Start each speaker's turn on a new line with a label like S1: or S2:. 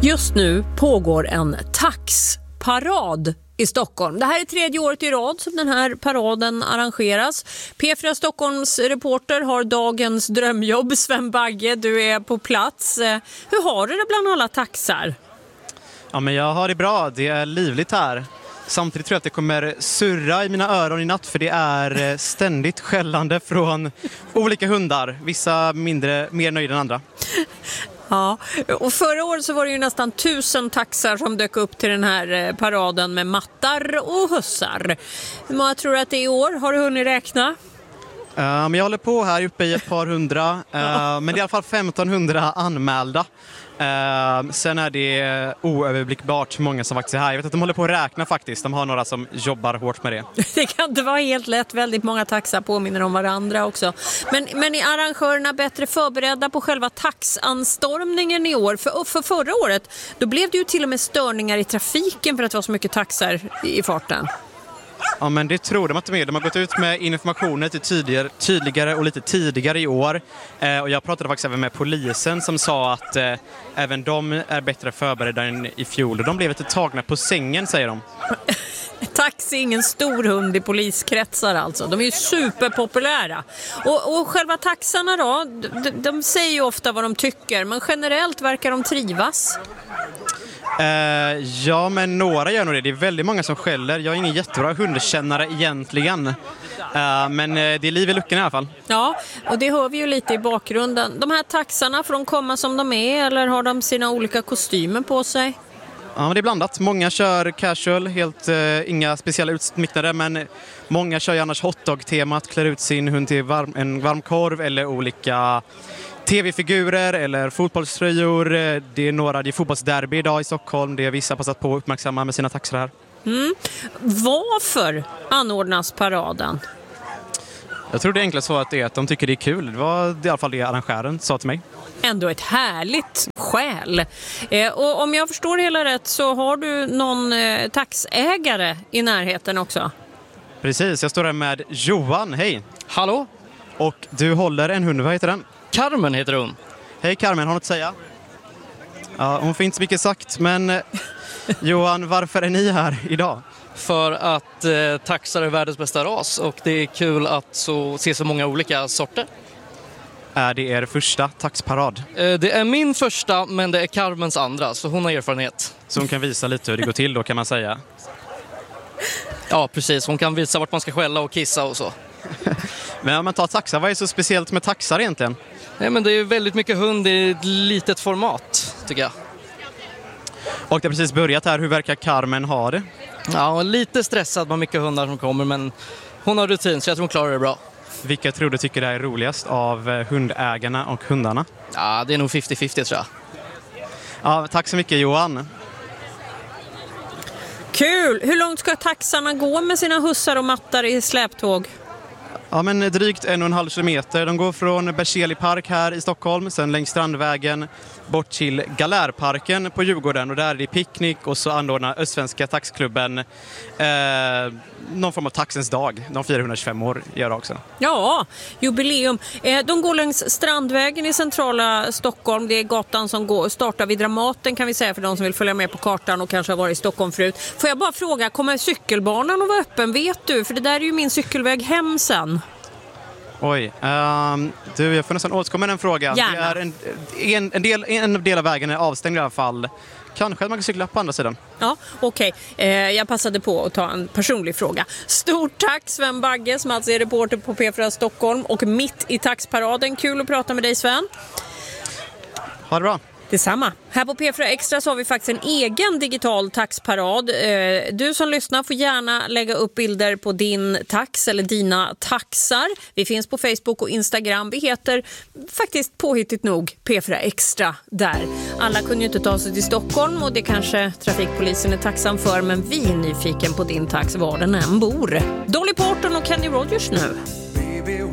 S1: Just nu pågår en taxparad i Stockholm. Det här är 3:e året i rad som den här paraden arrangeras. P4 Stockholms reporter har dagens drömjobb. Sven Bagge, du är på plats. Hur har du det bland alla taxar?
S2: Ja, men jag har det bra. Det är livligt här. Samtidigt tror jag att det kommer surra i mina öron i natt, för det är ständigt skällande från olika hundar. Vissa mer nöjda än andra.
S1: Ja, och förra året så var det ju nästan 1000 taxar som dök upp till den här paraden med mattar och hussar. Hur många tror du att det är i år? Har du hunnit räkna?
S2: Men jag håller på här uppe i ett par hundra, men det är i alla fall 1500 anmälda. Sen är det oöverblickbart hur många som faktiskt är här. Jag vet att de håller på att räkna faktiskt. De har några som jobbar hårt med det.
S1: Det kan inte vara helt lätt. Väldigt många taxar påminner om varandra också. Men är arrangörerna bättre förberedda på själva taxanstormningen i år? För förra året, då blev det ju till och med störningar i trafiken för att det var så mycket taxar i farten.
S2: Ja, men det tror de att de är. De har gått ut med informationer till tydligare och lite tidigare i år. Och jag pratade faktiskt även med polisen som sa att även de är bättre förberedda än i fjol. Och de blev lite tagna på sängen, säger de.
S1: Taxi är ingen stor hund i poliskretsar alltså. De är ju superpopulära. Och själva taxarna då, de säger ju ofta vad de tycker. Men generellt verkar de trivas.
S2: Ja, men några gör nog det. Det är väldigt många som skäller. Jag är ingen jättebra hundkännare egentligen. Men det är liv i luckan i alla fall. Ja,
S1: och det hör vi ju lite i bakgrunden. De här taxarna, får de komma som de är eller har de sina olika kostymer på sig?
S2: Ja, men det är blandat. Många kör casual, helt inga speciella utsmycknader, men många kör ju annars hotdog-temat, klär ut sin hund till en varm korv eller olika tv-figurer eller fotbollströjor. Det är fotbollsderby idag i Stockholm. Det är vissa passat på att uppmärksamma med sina taxar här.
S1: Varför anordnas paraden?
S2: Jag tror det enklast så att det är att de tycker det är kul. Det var i alla fall det arrangören sa till mig.
S1: Ändå ett härligt skäl. Och om jag förstår hela rätt så har du någon taxägare i närheten också.
S2: Precis, jag står här med Johan. Hej!
S3: Hallå!
S2: Och du håller en hund, vad heter den?
S3: Carmen heter hon.
S2: Hej Carmen, har något att säga? Ja, hon får inte så mycket sagt, men Johan, varför är ni här idag?
S3: För att taxar är världens bästa ras och det är kul att se så många olika sorter.
S2: Är det er första taxparad?
S3: Det är min första, men det är Carmens andra, så hon har erfarenhet.
S2: Så hon kan visa lite hur det går till då, kan man säga?
S3: Ja, precis. Hon kan visa vart man ska skälla och kissa och så.
S2: Men om man tar taxar, vad är så speciellt med taxar egentligen?
S3: Nej, men det är väldigt mycket hund i ett litet format, tycker jag.
S2: Och det har precis börjat här. Hur verkar Carmen ha det?
S3: Ja, lite stressad med mycket hundar som kommer, men hon har rutin så jag tror hon klarar det bra.
S2: Vilka tror du tycker det är roligast av hundägarna och hundarna?
S3: Ja, det är nog 50-50 tror jag.
S2: Ja, tack så mycket Johan.
S1: Kul! Hur långt ska taxarna gå med sina hussar och mattar i släptåg?
S2: Ja, men drygt 1,5 kilometer. De går från Berzelii park här i Stockholm, sen längs Strandvägen bort till Galärparken på Djurgården. Och där är det picknick och så anordnar Östsvenska taxklubben någon form av taxens dag. De 425 år gör det också.
S1: Ja, jubileum. De går längs Strandvägen i centrala Stockholm. Det är gatan som startar vid Dramaten, kan vi säga, för de som vill följa med på kartan och kanske har varit i Stockholm förut. Får jag bara fråga, kommer cykelbanan att vara öppen, vet du? För det där är ju min cykelväg hem sen.
S2: Oj, jag får nästan återkomma den frågan.
S1: Gärna.
S2: Det är en del av vägen är avstängd i alla fall. Kanske att man kan cykla på andra sidan.
S1: Ja, okej. Jag passade på att ta en personlig fråga. Stort tack Sven Bagge som alltså är reporter på P4 Stockholm och mitt i taxparaden. Kul att prata med dig, Sven.
S2: Ha det bra.
S1: Detsamma. Här på P4 Extra så har vi faktiskt en egen digital taxparad. Du som lyssnar får gärna lägga upp bilder på din tax eller dina taxar. Vi finns på Facebook och Instagram. Vi heter faktiskt påhittigt nog P4 Extra där. Alla kunde ju inte ta sig till Stockholm och det kanske trafikpolisen är tacksam för, men vi är nyfiken på din tax var den än bor. Dolly Parton och Kenny Rogers nu.